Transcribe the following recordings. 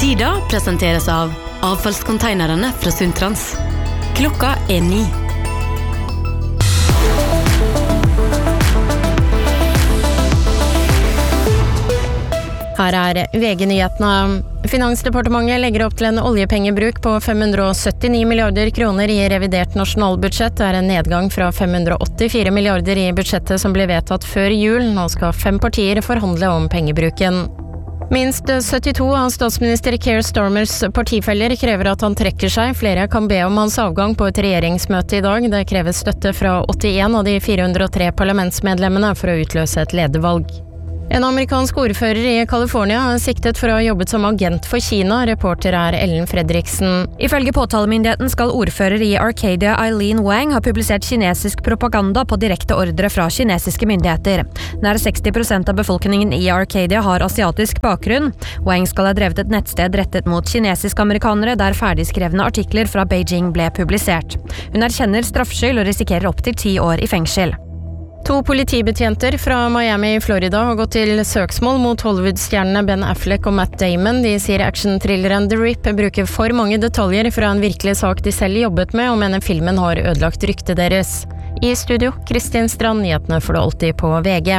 Tida presenteres av avfallskonteinerne fra Sundtrans. Klokka 9. Her VG-nyhetene. Finansdepartementet legger opp til en oljepengebruk på 579 milliarder kroner i revidert nasjonalbudsjett. Det en nedgang fra 584 milliarder i budsjettet som ble vedtatt før jul. Nå skal 5 partier forhandle om pengebruken. Minst 72 av statsminister Keir Starmers partifeller krever at han trekker seg. Flere kan be om hans avgang på et regjeringsmøte i dag. Det kreves støtte fra 81 av de 403 parlamentsmedlemmene for å utløse et ledervalg. En amerikansk ordfører i California siktet for å ha jobbet som agent for Kina. Reporter Ellen Fredriksen. Ifølge påtalemyndigheten skal ordfører i Arcadia Eileen Wang ha publisert kinesisk propaganda på direkte ordre fra kinesiske myndigheter. Nær 60% av befolkningen i Arcadia har asiatisk bakgrunn. Wang skal ha drevet et nettsted rettet mot kinesiske amerikanere der ferdigskrevne artikler fra Beijing ble publisert. Hun erkjenner straffskyld og risikerer opp til 10 år i fengsel. 2 politibetjenter fra Miami i Florida har gått til søksmål mot Hollywood-stjernene Ben Affleck og Matt Damon. De sier action-thrilleren The Rip bruker for mange detaljer fra en virkelig sak de selv jobbet med, og mener filmen har ødelagt ryktet deres. I studio, Kristin Strand, nyhetene får du alltid på VG.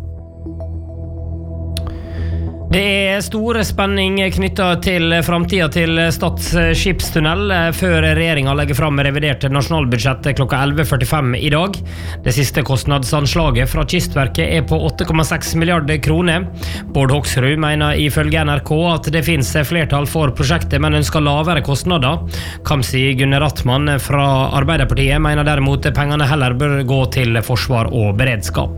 Det stor spenning knyttet til framtida til Stad skipstunnel før regjeringen legger fram revidert nasjonalbudsjett klokka 11:45 i dag. Det siste kostnadsanslaget fra Kystverket på 8,6 milliarder kroner. Bård Hoksrud mener ifølge NRK at det finnes flertall for prosjektet, men ønsker lavere kostnader. Kamzy Gunnar Rattmann fra Arbeiderpartiet mener derimot pengene heller bør gå til forsvar og beredskap.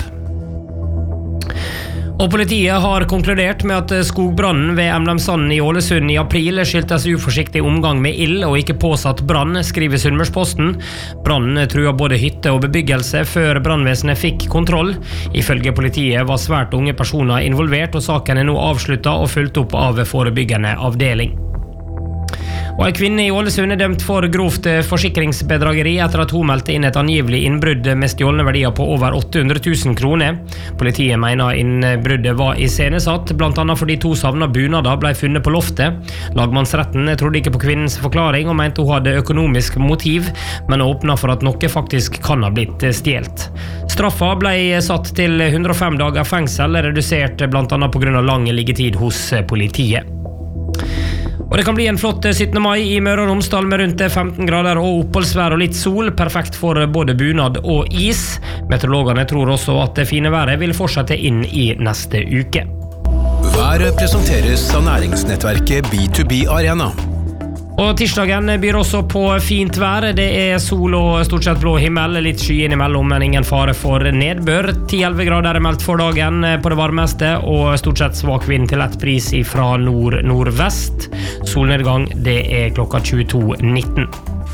Og politiet har konkludert med at skogbrannen ved Emlemsanden i Ålesund i april skyldtes uforsiktig omgang med ild og ikke påsatt brann, skriver Sunnmørsposten. Brannen truet både hytte og bebyggelse før brannvesenet fikk kontroll. Ifølge politiet var svært unge personer involvert, og saken nå avsluttet og fulgt opp av forebyggende avdeling. Og en kvinne i Ålesund dømt for grovt forsikringsbedrageri etter at hun meldte inn et angivelig innbrudd med stjålne verdier på over 800 000 kroner. Politiet mener innbruddet var iscenesatt, blant annet fordi 2 savna bunader ble funnet på loftet. Lagmannsretten trodde ikke på kvinnens forklaring og mente hun hadde økonomisk motiv, men åpnet for at noe faktisk kan ha blitt stjelt. Straffa ble satt til 105 dager fengsel, redusert blant annet på grunn av lang liggetid hos politiet. Og det kan bli en flott 17. mai i Møre og Romsdal med rundt 15 grader og oppholdsvær og litt sol, perfekt for både bunad og is. Meteorologene tror også at det fine været vil fortsette inn i neste uke. Været presenteres av næringsnettverket B2B Arena. Og tirsdagen byr også på fint vær. Det sol og stort sett blå himmel, litt sky innimellom, men ingen fare for nedbør. 10-11 grader meldt for dagen på det varmeste, og stort sett svak vind til lett bris fra nord-nordvest. Solnedgang, det klokka 22:19.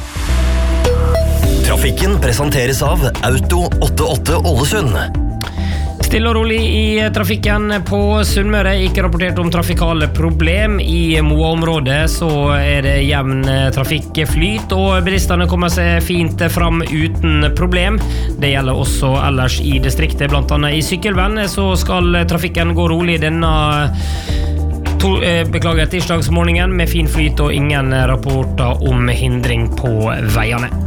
Trafikken presenteres av Auto 88 Ålesund. Stille og rolig i trafikken på Sunnmøre, ikke rapportert om trafikale problem. I Moa-området så det jevn trafikkflyt, og bilistene kommer seg fint fram uten problem. Det gjelder også ellers i distriktet, blant annet i Sykkelvenn, så skal trafikken gå rolig denne tirsdagsmorgenen med fin flyt og ingen rapporter om hindring på veiene.